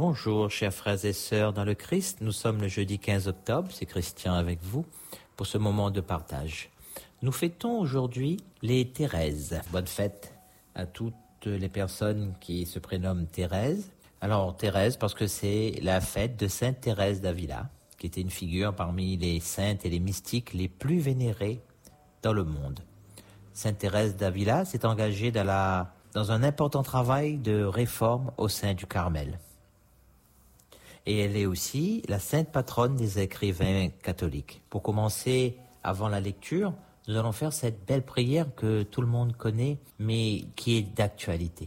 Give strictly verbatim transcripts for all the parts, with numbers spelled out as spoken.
Bonjour chers frères et sœurs dans le Christ, nous sommes le jeudi quinze octobre, c'est Christian avec vous pour ce moment de partage. Nous fêtons aujourd'hui les Thérèses. Bonne fête à toutes les personnes qui se prénomment Thérèse. Alors Thérèse parce que c'est la fête de Sainte Thérèse d'Avila, qui était une figure parmi les saintes et les mystiques les plus vénérées dans le monde. Sainte Thérèse d'Avila s'est engagée dans, la, dans un important travail de réforme au sein du Carmel. Et elle est aussi la sainte patronne des écrivains catholiques. Pour commencer, avant la lecture, nous allons faire cette belle prière que tout le monde connaît, mais qui est d'actualité.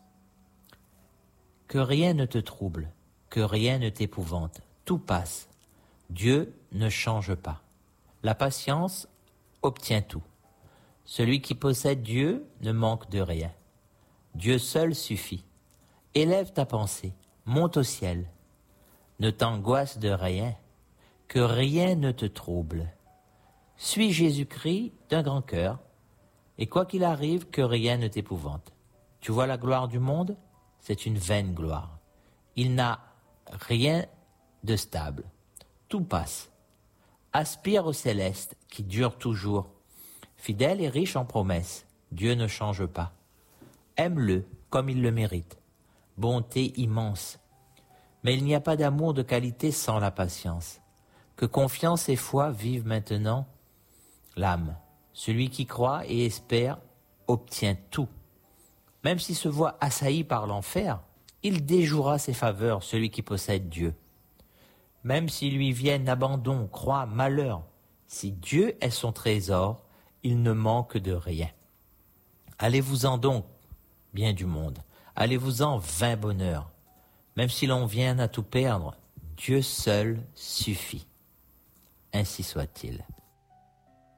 Que rien ne te trouble, que rien ne t'épouvante, tout passe. Dieu ne change pas. La patience obtient tout. Celui qui possède Dieu ne manque de rien. Dieu seul suffit. Élève ta pensée, monte au ciel. Ne t'angoisse de rien, que rien ne te trouble. Suis Jésus-Christ d'un grand cœur, et quoi qu'il arrive, que rien ne t'épouvante. Tu vois la gloire du monde? C'est une vaine gloire. Il n'a rien de stable. Tout passe. Aspire au céleste, qui dure toujours. Fidèle et riche en promesses, Dieu ne change pas. Aime-le comme il le mérite. Bonté immense. Mais il n'y a pas d'amour de qualité sans la patience. Que confiance et foi vivent maintenant l'âme. Celui qui croit et espère obtient tout. Même s'il se voit assailli par l'enfer, il déjouera ses faveurs, celui qui possède Dieu. Même s'il lui viennent abandon, croix, malheur, si Dieu est son trésor, il ne manque de rien. Allez-vous-en donc, bien du monde, allez-vous-en vain bonheur. Même si l'on vient à tout perdre, Dieu seul suffit. Ainsi soit-il.